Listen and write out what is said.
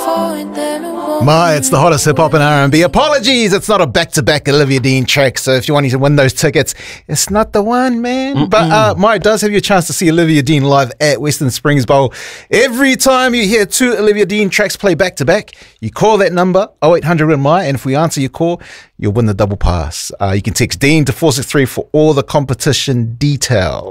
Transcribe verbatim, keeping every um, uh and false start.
My, it's the hottest hip-hop and R and B. Apologies, it's not a back-to-back Olivia Dean track, so if you want to win those tickets, it's not the one, man. Mm-mm. But uh, Maya does have your chance to see Olivia Dean live at Western Springs Bowl. Every time you hear two Olivia Dean tracks play back-to-back, you call that number, oh eight hundred Maya, and if we answer your call, you'll win the double pass. Uh, you can text Dean to four six three for all the competition details.